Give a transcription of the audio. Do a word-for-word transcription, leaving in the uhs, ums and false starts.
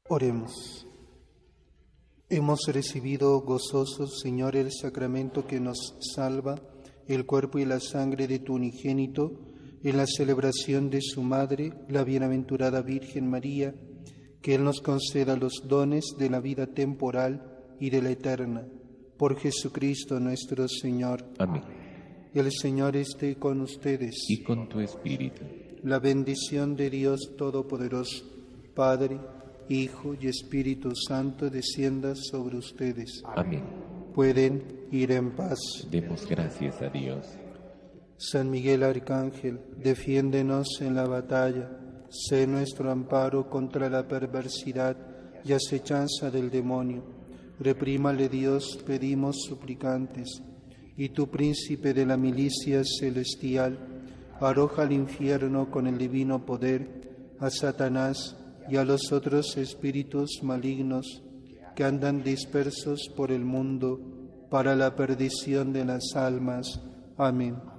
Oremos. Hemos recibido gozosos, Señor, el sacramento que nos salva, el cuerpo y la sangre de tu unigénito, en la celebración de su madre, la bienaventurada Virgen María, que Él nos conceda los dones de la vida temporal y de la eterna. Por Jesucristo nuestro Señor. Amén. El Señor esté con ustedes. Y con tu espíritu. La bendición de Dios Todopoderoso, Padre, Hijo y Espíritu Santo, descienda sobre ustedes. Amén. Pueden ir en paz. Demos gracias a Dios. San Miguel Arcángel, defiéndenos en la batalla. Sé nuestro amparo contra la perversidad y acechanza del demonio. Reprímale Dios, pedimos suplicantes. Y tú, príncipe de la milicia celestial, arroja al infierno con el divino poder a Satanás y a los otros espíritus malignos que andan dispersos por el mundo para la perdición de las almas. Amén.